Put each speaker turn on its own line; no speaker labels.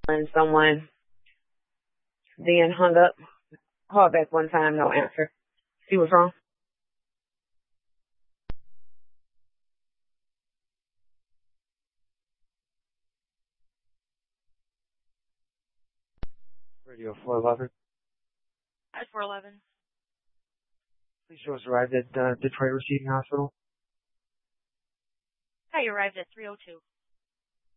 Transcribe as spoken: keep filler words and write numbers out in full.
and someone, then hung up, called back one time, no answer. See what's wrong?
Radio four eleven.
Hi, four eleven.
Please show us arrived at uh, Detroit Receiving Hospital.
Hi, you arrived at three oh two.